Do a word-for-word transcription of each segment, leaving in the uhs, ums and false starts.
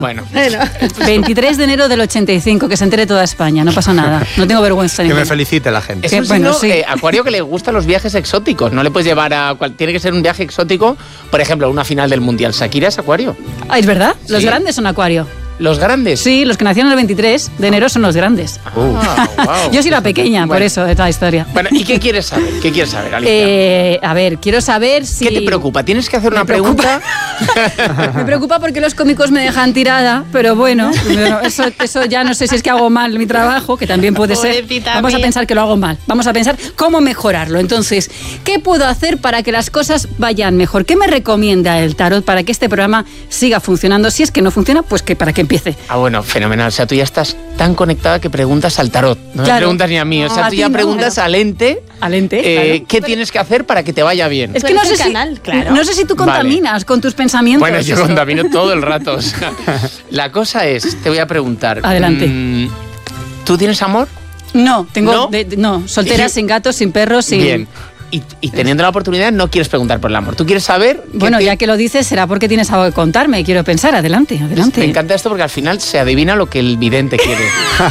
Bueno. bueno. veintitrés de enero del ochenta y cinco, que se entere toda España, no pasa nada. No tengo vergüenza. Que me felicite la gente. Es un bueno, signo, sí. eh, Acuario, que le gustan los viajes exóticos. No le puedes llevar a... cual- Tiene que ser un viaje exótico. Por ejemplo, una final del Mundial. Shakira es Acuario. Ah, ¿es verdad? Los Sí. grandes son Acuario. ¿Los grandes? Sí, los que nacieron el veintitrés de enero son los grandes. Ah, wow. Yo soy la pequeña, por Bueno. eso, de toda la historia. Bueno, ¿y qué quieres saber? ¿Qué quieres saber, Alicia? Eh, a ver, quiero saber si... ¿Qué te preocupa? ¿Tienes que hacer Me una preocupa. pregunta? Me preocupa porque los cómicos me dejan tirada, pero bueno, eso, eso ya no sé si es que hago mal mi trabajo, que también puede ser. Pobrecita Vamos a mía. pensar que lo hago mal. Vamos a pensar cómo mejorarlo. Entonces, ¿qué puedo hacer para que las cosas vayan mejor? ¿Qué me recomienda el tarot para que este programa siga funcionando? Si es que no funciona, pues que para que empiece. Ah, bueno, fenomenal. O sea, tú ya estás tan conectada que preguntas al tarot. No me Claro. preguntas ni a mí. O sea, No, a tú ti ya no, preguntas no. al ente Al ente, eh, claro. qué tienes que hacer para que te vaya bien. Es Tú que no eres sé, el si, canal, claro. no sé si tú Vale. contaminas con tus pensamientos. Bueno, yo eso. contamino todo el rato. O sea, la cosa es, te voy a preguntar. Adelante. mm, ¿Tú tienes amor? No, tengo... ¿No? de- de- no, soltera, Y- sin gatos, sin perros, sin... Bien. Y, y teniendo la oportunidad, no quieres preguntar por el amor. Tú quieres saber. qué Bueno, te- ya que lo dices, será porque tienes algo que contarme. Quiero pensar. Adelante, adelante. Me encanta esto porque al final se adivina lo que el vidente quiere.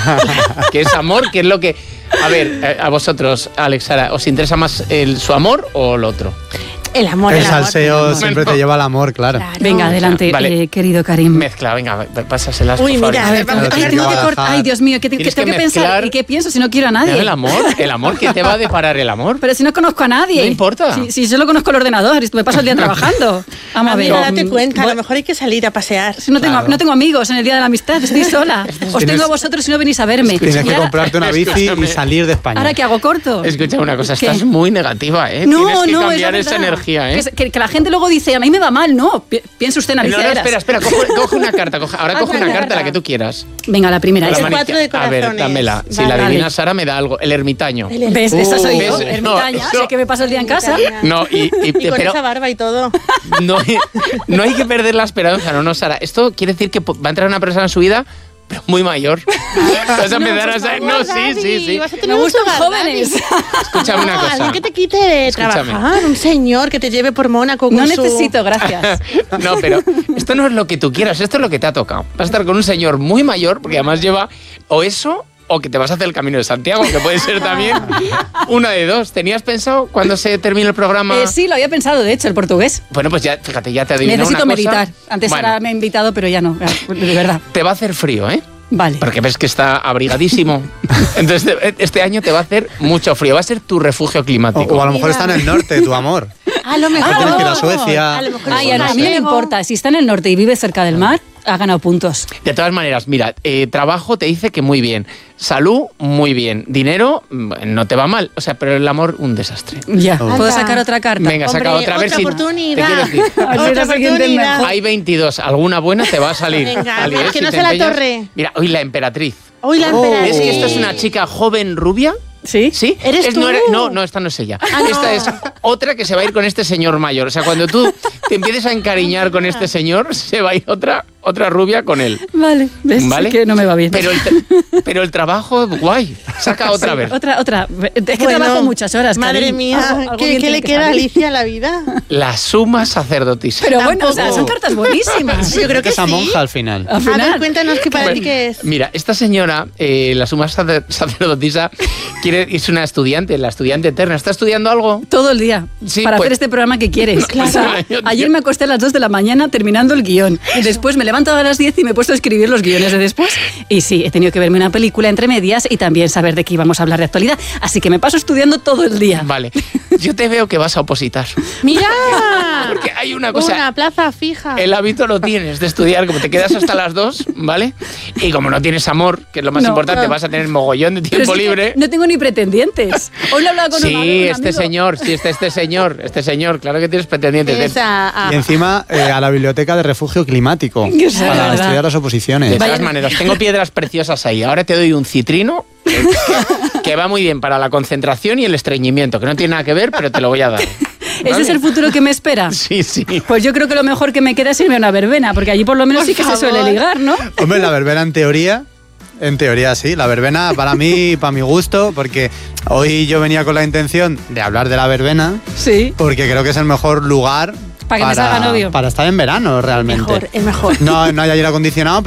Que es amor, que es lo que... A ver, eh, a vosotros, Alex, Sara, ¿os interesa más el, su amor o el otro? El amor, El el amor. salseo siempre Bueno. te lleva al amor, claro. Claro. Venga, adelante, Vale. eh, querido Karim. Mezcla, venga, pásaselas. Uy, por mira, favor. a ver, vamos Claro, Ay, tienes tengo que que cortar. bajar. Ay, Dios mío, ¿qué, qué- Tienes tengo que que pensar? mezclar- ¿Y qué pienso si no quiero a nadie? El amor, el amor, ¿quién te va a deparar el amor? Pero si no conozco a nadie. No importa. Si, si solo conozco el ordenador, me paso el día trabajando. Vamos a ver. Amiga, date cuenta, a lo Voy- mejor hay que salir a pasear. Si no tengo, Claro. no tengo amigos en el día de la amistad, estoy sola. Os Tienes- tengo a vosotros si no venís a verme. Tienes Y que ahora- comprarte una bici Escúchame. y salir de España. ¿Ahora qué hago corto? Escucha una cosa, ¿Qué? estás muy negativa, ¿eh? No, Tienes que no, cambiar es la esa verdad. energía, ¿eh? Que, que- que la gente luego dice, a mí me va mal. No, pi- piense usted en No, Alicia no, Eras. espera, espera, coge, coge una carta. Coge, ahora Haz coge una una carta, carta. la que tú quieras. Venga, la primera. Con la esa. mani- cuatro de manita. A ver, corazones. dámela. Si Vale. la adivina Vale. Sara, me da algo. El ermitaño. El er- ¿Ves? Esa soy yo, ¿Ves? ermitaña. No, sé eso- que me paso el día en casa. No, y, y- Y con pero esa barba y todo. no, hay, no hay que perder la esperanza, no, no, Sara. Esto quiere decir que po- va a entrar una persona en su vida, pero muy mayor. Vas a No, empezar por a saber. favor, No, sí, sí, Gaby, sí. vas a tener Me un gustan sugar jóvenes. daddy. Escúchame una No, cosa. alguien que te quite de Escúchame. trabajar, un señor que te lleve por Mónaco con No su... necesito, gracias. No, pero esto no es lo que tú quieras, esto es lo que te ha tocado. Vas a estar con un señor muy mayor, porque además lleva o eso o que te vas a hacer el Camino de Santiago, que puede ser también una de dos. ¿Tenías pensado cuando se termine el programa? Eh, sí, lo había pensado, de hecho, el portugués. Bueno, pues ya, fíjate, ya te adivino Necesito una cosa. meditar. Antes Bueno, ahora me he invitado, pero ya no, de verdad. te va a hacer frío, ¿eh? Vale. Porque ves que está abrigadísimo. Entonces, te- este año te va a hacer mucho frío. Va a ser tu refugio O, climático. o a lo mejor está en el norte, tu amor. A lo mejor... Ah, tienes que ir a Suecia. A lo mejor Ay, es a un mí no me gallego. importa. Si está en el norte y vive cerca del mar, ha ganado puntos. De todas maneras, mira, eh, trabajo te dice que muy bien. Salud, muy bien. Dinero, mm, no te va mal. O sea, pero el amor, un desastre. Ya. Oh. ¿Puedo Anda. sacar otra carta? Venga, saca Hombre, otra, a ver otra si. oportunidad. Te quiero decir. A ver si Otra la siguiente es oportunidad. mejor. Hay veintidós, alguna buena te va a salir. Venga, Ali, que ¿eh? no Si te sea la empeñas- torre. Mira, hoy la emperatriz. Hoy la Oh. emperatriz. ¿Ves que esta es una chica joven rubia? ¿Sí? ¿Sí? ¿Eres Es- tú? No, era- no, no, esta no es ella. Ah, no. Esta es otra que se va a ir con este señor mayor. O sea, cuando tú te empieces a encariñar con este señor, se va a ir otra, otra rubia con él. Vale. ¿Ves? ¿Vale? Sí que no me va bien. Pero el, tra- pero el trabajo, guay. Saca otra Sí, vez. Otra, otra. Es que Bueno, trabajo muchas horas, Madre Karim. mía, Algo- algo ¿qué, bien qué tiene le que queda a salir. Alicia a la vida? La suma sacerdotisa. Pero bueno, o sea, Tampoco. son cartas buenísimas. Yo creo que esa sí. monja al final. Al A ver, final. cuéntanos qué para ti Bueno, qué es. Mira, esta señora, eh, la suma sacer- sacerdotisa, quiere, es una estudiante, la estudiante eterna. ¿Está estudiando algo? Todo el día. Sí, para pues- hacer este programa que quieres. Claro. O sea, Yo- ayer yo- me acosté a las dos de la mañana terminando el guión. Y después me he levantado a las diez y me he puesto a escribir los guiones de después. Y sí, he tenido que verme una película entre medias y también saber de qué íbamos a hablar de actualidad. Así que me paso estudiando todo el día. Vale. Yo te veo que vas a opositar. ¡Mira! Porque hay una cosa. Una plaza fija. El hábito lo tienes de estudiar, como te quedas hasta las dos, ¿vale? Y como no tienes amor, que es lo más No, importante, no. vas a tener mogollón de Pero tiempo es que libre. no tengo ni pretendientes. Hoy lo he hablado con un, Sí, un este amigo. señor, sí, este, este señor, este señor, claro que tienes pretendientes. Tienes De, a- a- Y encima eh, a la biblioteca de refugio climático Que sea para verdad. estudiar las oposiciones. de todas Vaya- maneras, tengo piedras preciosas ahí. Ahora te doy un citrino que, que- que va muy bien para la concentración y el estreñimiento, que no tiene nada que ver, pero te lo voy a dar. ¿Ese ¿Vale? es el futuro que me espera? Sí, sí. Pues yo creo que lo mejor que me queda es irme a una verbena, porque allí por lo menos Por sí que se favor. suele ligar, ¿no? Hombre, la verbena en teoría, en teoría sí, la verbena para mí, para mi gusto, porque hoy yo venía con la intención de hablar de la verbena, Sí. porque creo que es el mejor lugar Para que me salga novio. para estar en verano realmente. Mejor, es mejor. No, no hay aire acondicionado,